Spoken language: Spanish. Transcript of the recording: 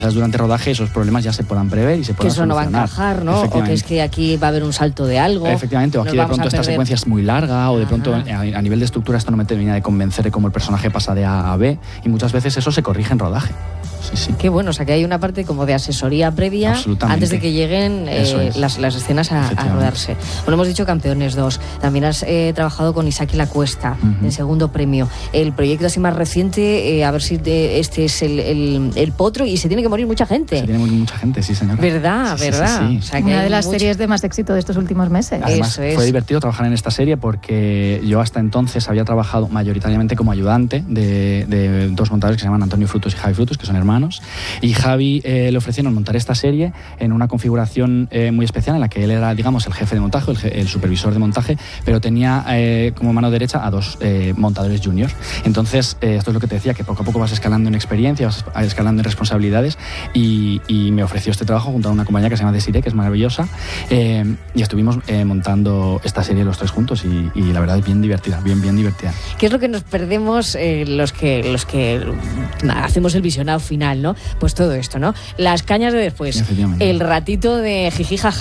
durante el rodaje esos problemas ya se puedan prever y se puedan solucionar. Que eso no va a encajar, ¿no? O que es que aquí va a haber un salto de algo. Efectivamente, o aquí de pronto esta secuencia es muy larga, o de pronto a nivel de estructura esto no me termina de convencer de cómo el personaje pasa de A a B, y muchas veces eso se corrige en rodaje. Sí. Qué bueno, o sea que hay una parte como de asesoría previa antes de que lleguen las escenas a rodarse. Bueno, hemos dicho Campeones 2, también has trabajado con Isaki La Cuesta, en segundo premio. El proyecto así más reciente, a ver si este es el Potro, y se tiene que morir mucha gente. Se tiene que morir mucha gente, sí señora. ¿Verdad? Sí. O sea, que una de las series de más éxito de estos últimos meses. Además, fue divertido trabajar en esta serie porque yo hasta entonces había trabajado mayoritariamente como ayudante de dos montadores que se llaman Antonio Frutos y Javi Frutos, que son hermanos. Y Javi le ofrecieron montar esta serie en una configuración muy especial en la que él era, digamos, el jefe de montaje, el supervisor de montaje, pero tenía como mano derecha a dos montadores juniors. Entonces, esto es lo que te decía, que poco a poco vas escalando en experiencia, vas escalando en responsabilidades, y me ofreció este trabajo junto a una compañía que se llama Desiree, que es maravillosa, y estuvimos montando esta serie los tres juntos, y la verdad es bien divertida, bien divertida. ¿Qué es lo que nos perdemos los que hacemos el visionado final, ¿no? Pues todo esto, ¿no? Las cañas de después, el ratito de jiji jaja,